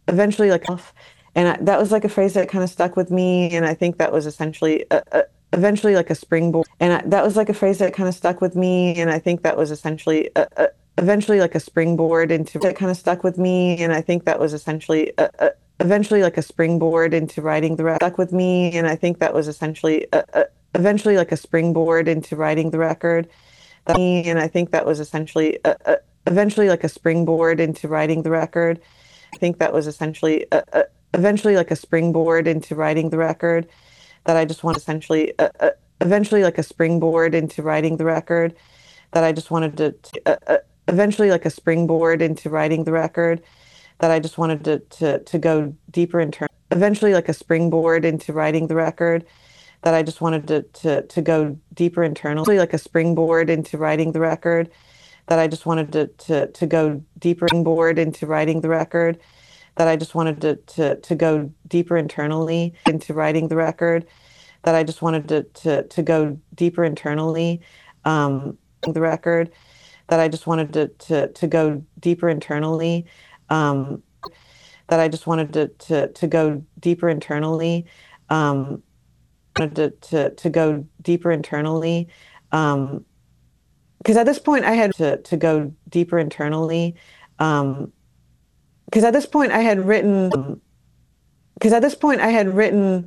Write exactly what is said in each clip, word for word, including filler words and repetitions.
eventually like and I, that was like a phrase that kind of stuck with me, and I think that was essentially uh, uh, eventually like a springboard, and I, that was like a phrase that kind of stuck with me, and I think that was essentially uh, uh, eventually like a springboard into that kind of stuck with me, and I think that was essentially uh, uh, eventually like a springboard into writing the record stuck with me, and I think that was essentially uh, uh, eventually like a springboard into writing the record. That, and I think that was essentially uh, uh, eventually like a springboard into writing the record. I think that was essentially uh, uh, eventually like a springboard into writing the record. That I just want essentially uh, uh, eventually like a springboard into writing the record. That I just wanted to uh, uh, eventually like a springboard into writing the record. That I just wanted to to to go deeper in terms. Eventually like a springboard into writing the record. That I just wanted to to to go deeper internally, like a springboard into writing the record. That I just wanted to to to go deeper springboard into writing the record. That I just wanted to to to go deeper internally into writing the record. That I just wanted to to to go deeper internally, um, the record. That I just wanted to to to go deeper internally, um, that I just wanted to to to go deeper internally, um, wanted to to to go deeper internally, um, because at this point I had to to go deeper internally, um, because at this point I had written, because at this point I had written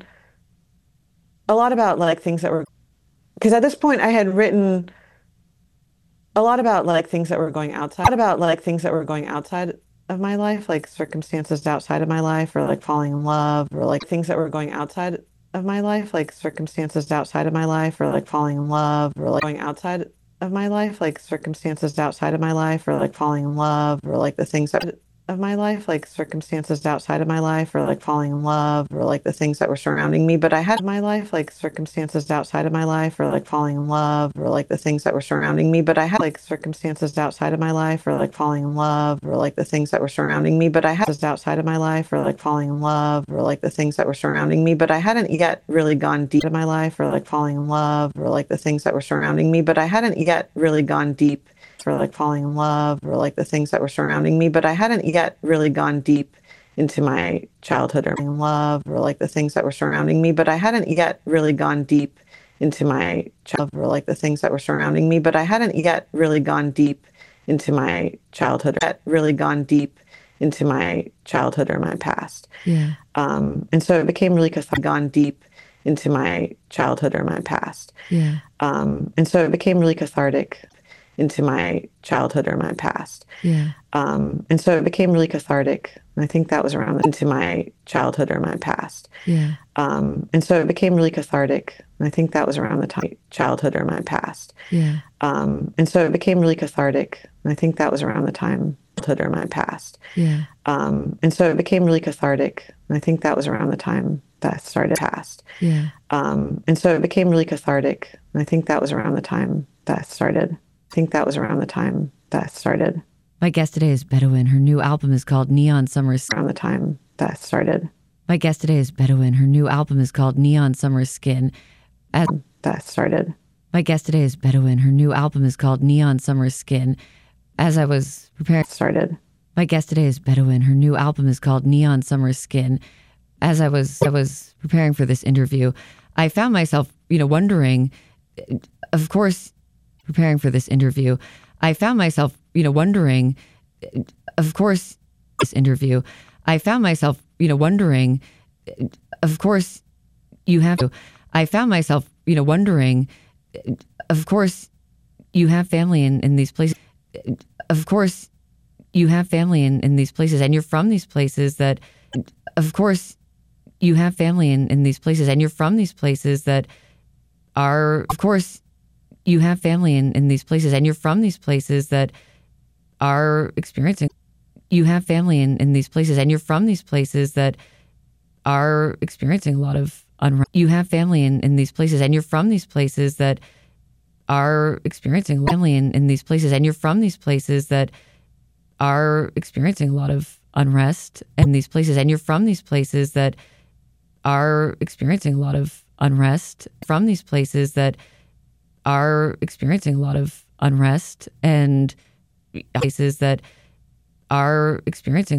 a lot about like things that were, because at this point I had written a lot about like things that were going outside, about like things that were going outside of my life, like circumstances outside of my life, or like falling in love, or like things that were going outside of my life, like circumstances outside of my life, or like falling in love, or like going outside of my life, like circumstances outside of my life, or like falling in love, or like the things that of my life, like circumstances outside of my life, or like falling in love, or like the things that were surrounding me. But I had my life, like circumstances outside of my life, or like falling in love, or like the things that were surrounding me. But I had like circumstances outside of my life, or like falling in love, or like the things that were surrounding me. But I had outside of my life, or like falling in love, or like the things that were surrounding me. But I hadn't yet really gone deep in my life, or like falling in love, or like the things that were surrounding me. But I hadn't yet really gone deep for like falling in love, or like the things that were surrounding me, but I hadn't yet really gone deep into my childhood or in love, or like the things that were surrounding me, but I hadn't yet really gone deep into my child or like the things that were surrounding me, but I hadn't yet really gone deep into my childhood, yet really gone deep into my childhood or my past. Yeah. Um, and so it became really because I'd gone deep into my childhood or my past. Yeah. Um, and so it became really cathartic into my childhood or my past. Yeah. Um, and so it became really cathartic. And I think that was around into my childhood or my past. Yeah. Um, and so it became really cathartic. And I think that was around the time childhood or my past. Yeah. Um, and so it became really cathartic. And I think that was around the time childhood or my past. Yeah. Um, and so it became really cathartic. And I think that was around the time that started past. Yeah. Um, and so it became really cathartic. And I think that was around the time that started. I think that was around the time that started. My guest today is Bedouin. Her new album is called Neon Summer Skin. Around the time that started. My guest today is Bedouin. Her new album is called Neon Summer Skin. As that started. My guest today is Bedouin. Her new album is called Neon Summer Skin. As I was preparing, started. My guest today is Bedouin. Her new album is called Neon Summer Skin. As I was, I was preparing for this interview, I found myself, you know, wondering. Of course, preparing for this interview, I found myself, you know, wondering. Of course, this interview, I found myself, you know, wondering. Of course, you have to. I found myself, you know, wondering. Of course, you have family in, in these places. Of course, you have family in, in these places, and you're from these places that, of course, you have family in, in these places, and you're from these places that are, of course, you have family in, in these places, and you're from these places that are experiencing, you have family in, in these places, and you're from these places that are experiencing a lot of unrest. You have family in, in these places, and you're from these places that are experiencing family in, in these places, and you're from these places that are experiencing a lot of unrest in these places, and you're from these places that are experiencing a lot of unrest, from these places that are experiencing a lot of unrest, and places that are experiencing